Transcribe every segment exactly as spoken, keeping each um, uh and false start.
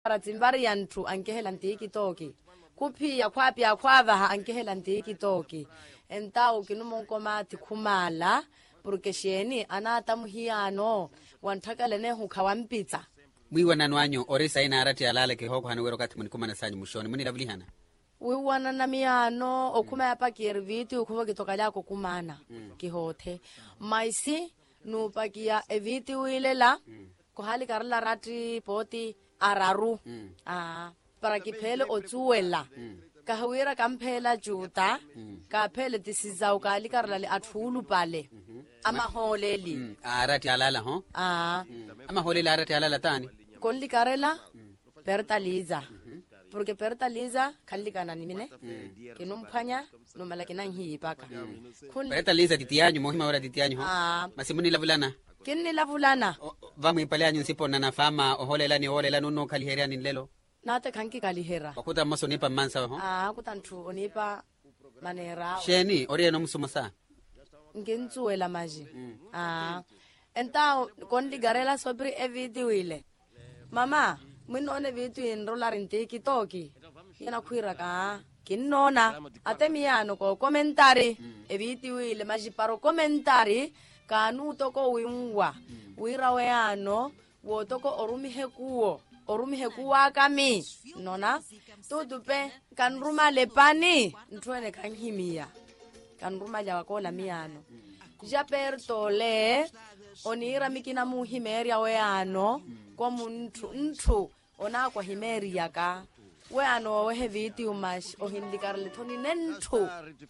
Ratsimbari yantu ankehela ntiki toki. Kupi ya kwapi ya kwava ankehela ntiki toki. Entao kinumonkomati kumala. Porque sheni anata muhiano wantakale ne hukawampita. Mwiwana nwanyo orisa ina arati alale ke hoko hanu wero kati mnikumana sanyi mushoni muni lavulihana. Wiwana na miano okuma ya paki erviti ukuwa kitokala kukumana mm. kihote. Maisi nupakia eviti wilela mm. kuhali karla rati poti araru. Mm. Ah, para kipele otuwela. Mm. Kahawira kampela juta mm. kapele tisiza ukali karla li atulu pale. Mm -hmm. Ama holeli. Mm. Arati alala ho? Ah. Mm. Ama holeli arati alala tani? Kolli karela mm. pertaliza. Mm -hmm. Porque pertaliza kalli kana nimine. Mm. Kinumpanya numala kinanhi paka. Mm. Pertaliza titianyu mohima ora titianyu ho? Ah. Masimuni lavulana? Kinni lavulana? Vamu ipale anyu sipo na nafama oholela ni oholela nuno kaliheria ni lelo? Nate kanki kalihera. Wakuta maso nipa mansa ho? Ah, kutantu onipa manera. Sheni, oriye no musumosa? Ngenzuela maji. Mm. Ah. Entao kondi garela sobri eviti wile. Mama, minone vitu enrola rinteki toki. Yana kuira ka kinnona. Ate miano ko komentari mm. eviti wile maji paro komentari kanu toko wimwa. Mm. Wira weano wo toko orumi hekuo. Orumi hekuwa kami. Nona. Tutupe kanruma lepani. Ntuene kanhimia. Kanruma jawakola miano. Japer tole onira mikina muhimeria weano kwa muntu ntu ona kwa himeria ka weano wehe viti umash ohindikarle toni nentu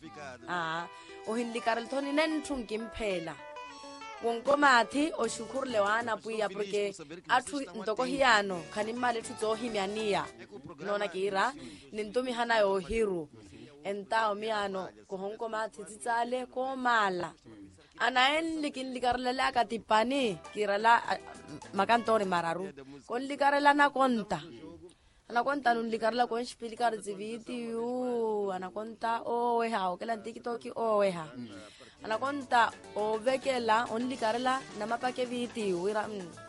ah ohindikarle toni nentu nkimpela wonkomati oshukurle wana puya porque atu ntoko hiano kanimale tuzohimiania nona kira nintumi hana yo hiru entao miano kohonkomati titsale komala anaen likin likarlela akatipani kirala makantore mararu kon likarela na konta ana konta nun likarla kon spilikar ziviti yu ana konta o weha o kala tiktoki o weha ana konta o vekela on likarela na mapake viti wira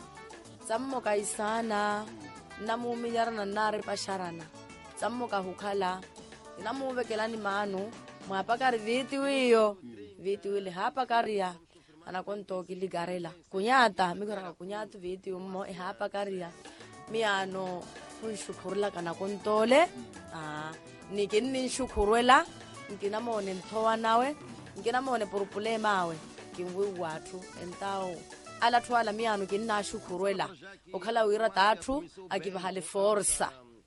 sammo kaisana namu mijarana nare pasharana sammo ka hukala namu vekela ni manu mwapakar viti wiyo viti wile hapa karia anakonto kiligarela kunyata mikora kunyatu viti ummo e hapa karia miano kunshukurla kana kontole ah nikinni shukurwela nginamone nthowa nawe nginamone purupule mawe kimwe watu entao ala twala miano kinna shukurwela okhala wira tatu akibahale forsa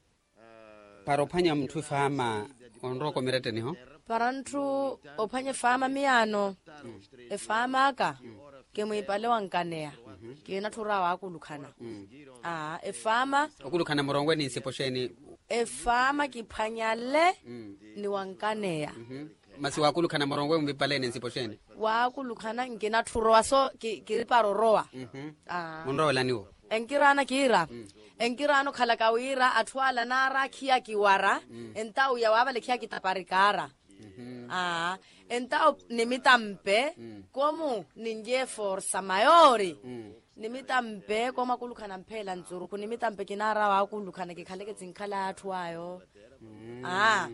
paropanya mtu fama onroko mirete ni ho parantu opanye fama miano mm. e fama ka mm. kemwe pale wankanea mm -hmm. kena thura wa kulukhana mm. ah e fama okulukhana morongwe ni siposheni e fama kiphanyale mm. ni wankanea mm -hmm. masi wa kulukhana morongwe mbipale ni siposheni wa kulukhana ngena thurwa so kiriparo roa mm -hmm. ah monro laniwo enkirana kira mm. enkirano khala kawira athwala nara khia kiwara mm. entau ya wabale khia kitaparikara mm-hmm. ah entau nimitampe mm. komu ninje forza mayori mm. nimitampe koma kulukhana mphela nzuru kunimitampe kinara wa kulukhana kikhaleke zinkhala athwayo mm. ah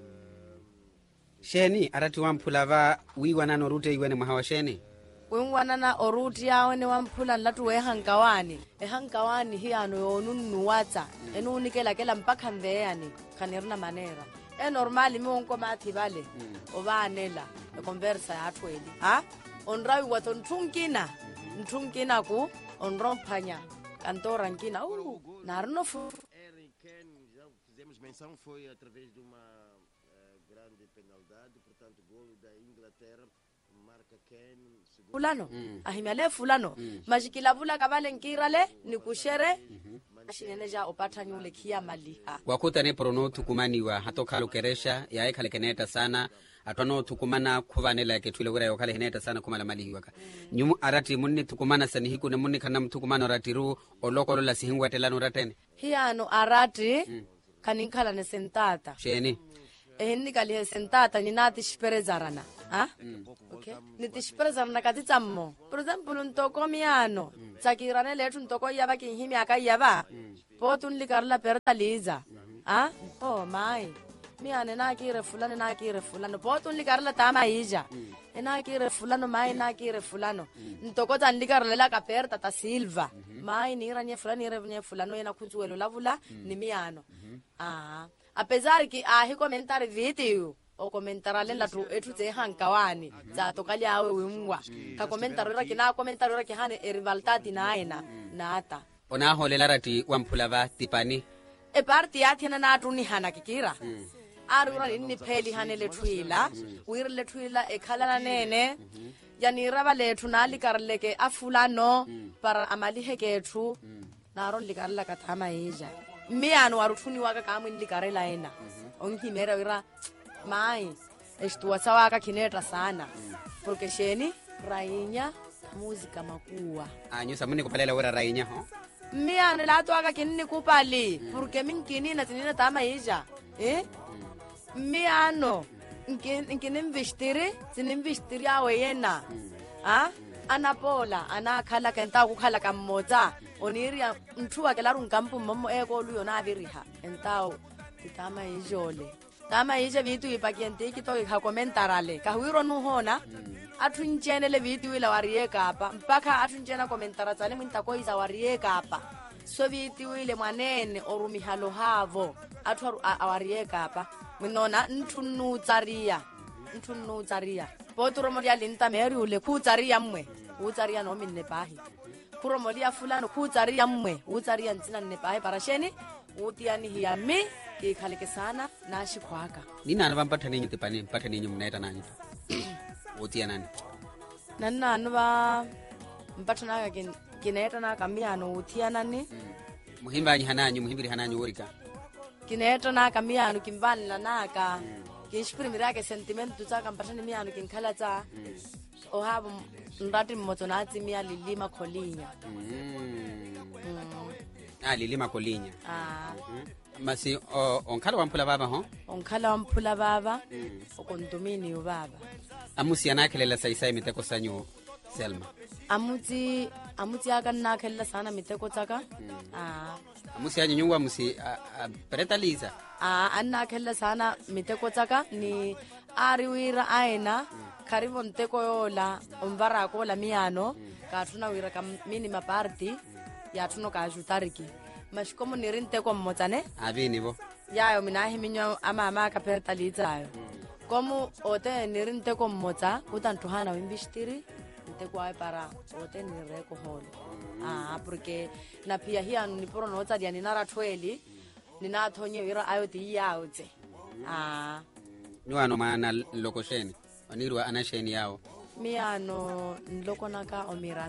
sheni arati wamphulava wiwana no rute iwene mhawa sheni wenwanana oruti yawe ne wamphula latu wehankawani ehankawani hiano yonunnu watsa mm. enunikela kela mpaka mveyani kanirna manera e normali monko mathi vale mm. ovanela e conversa ya tweli ha onrawi wato ntunkina mm. ntunkina ku onrompanya kantora nkina uh narno fu fizemos menção foi através de uma uh, grande penalidade, portanto golo da Inglaterra marca Ken fulano mm. ahimale fulano mm. majikila vula kabale nkirale nikushere mm -hmm. ashineneja opata nyule kia maliha wakuta ne prono tukumaniwa hatoka lokeresha yae kale keneta sana atano tukumana kuvanela yake tule wera yokale heneta sana kumala malihiwa ka mm. nyumu arati munni tukumana sani hiku ne munni kanam tukumana ratiru olokolo la sihingwa telano ratene hiano arati mm. kaninkala ne sentata sheni ehenni kali sentata ni nati shperezarana ah mm. okay nitishperezarana katitsammo por example ntoko miano mm. tsakirane lethu ntoko yaba kinhimi akayaba mm. potun likarla perta liza ah oh mai mi ane na kire fulano na kire fulano potun likarla tama ija ena kire fulano mai na kire fulano ntokota likarla la ka perta ta silva mai ni ranye fulano ni ranye fulano ena kunzuelo lavula ni miano ah apesar que a recomendar vídeo o comentar len la tu etu tse hankawani za to kali awe wimwa ka comentar ra kina comentar ra ki hane e rivaltati na aina nata ona holela rati wamphula ba tipani e parti ya thena na tu ni hana kikira arura ni pheli hane le thuila uir le thuila e khala nene yani raba le thu na likarleke afulano para amali hekethu naro likarla ka thama eja me ano waruthuni waka ka mwini likarela ena onki mera wira mai estua sawa ka kineta sana porque sheni rainya música makua anyo samuni kupalela wira rainya ho me ano la to aka kinni kupali porque min kinina tinina tama eja eh me ano inkin inkin vestire tin vestire awe yena ah anapola ana khala kenta ku khala ka mmotsa oniria nthuwa ke la rung kampo mommo e ko lu yona aviriha entao tama ijole tama ije vitu ipakente ki to ka comentarale ka huiro no hona athunjene le vitu ila warie kapa mpaka athunjena komentara tsale mwinta ko iza warie kapa so vitu ile mwanene orumi halo havo athu awarie kapa minona nthunu tsaria nthunu tsaria potro ya linta meri ule ku tsaria mmwe u tsaria no minne pahi kuromolia fulano ku tsaria mmwe u tsaria ntsina nne pahi parasheni utiani hiyami ke khaleke sana na shikwaka nina na bampathani nyitipani mpathani nyumnaita nani utia nani nanna anwa mpathana ka kineta na kamiano utianani muhimba nyi hananyu muhimbiri hananyu urika kineta na kamiano kimbanla naka kishprimira ke sentiment tsaka mpathani miano kinkhala tsa o habo ndati mmoto na atsimia lilima kholinya ah lilima kholinya ah masi onkhala wamphula baba ho onkhala wamphula baba okondomini ubaba amusi anakhelela saisai miteko sanyu Selma amuti amuti aka nakhelela sana miteko tsaka ah amusi anyunywa musi pereta liza ah anakhelela sana miteko tsaka ni ariwira aina karibu nteko yola umbara akola miano ka thuna wira ka minima party ya thuno ka jutariki mashikomo nirinteko mmotsane abini bo yayo minahi minyo ama ama ka perta litsayo komu ote nirinteko mmotsa utantuhana wimbishtiri nteko ay para ote nireko holo ah porque na pia hiya ni poro notsa dia ni nara tweli ni na thonye wira ayo ti yaute ah nuano mana lokosheni anirwa anasheni yao miano nloko naka omira